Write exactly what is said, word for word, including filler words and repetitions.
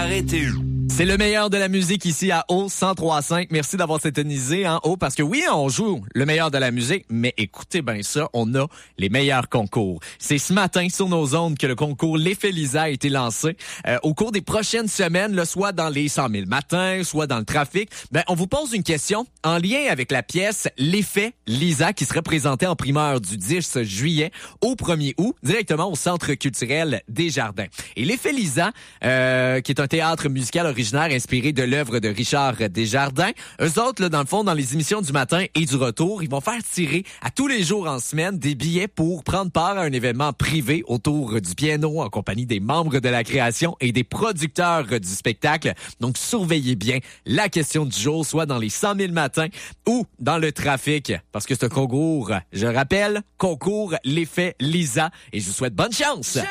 Arrêtez. C'est le meilleur de la musique ici à O cent trois virgule cinq. Merci d'avoir sintonisé en haut parce que oui, on joue le meilleur de la musique, mais écoutez bien ça, on a les meilleurs concours. C'est ce matin sur nos ondes que le concours L'Effet Lisa a été lancé. Euh, au cours des prochaines semaines, là, soit dans les cent mille matins, soit dans le trafic, ben on vous pose une question en lien avec la pièce L'Effet Lisa qui serait présentée en primeur du dix juillet au premier août directement au Centre culturel des Jardins. Et L'Effet Lisa, euh, qui est un théâtre musical originaire inspiré de l'œuvre de Richard Desjardins. Eux autres, là, dans le fond, dans les émissions du matin et du retour, ils vont faire tirer à tous les jours en semaine des billets pour prendre part à un événement privé autour du piano en compagnie des membres de la création et des producteurs du spectacle. Donc, surveillez bien la question du jour, soit dans les cent mille matins ou dans le trafic, parce que c'est un concours, je rappelle, concours L'Effet Lisa. Et je vous souhaite bonne chance!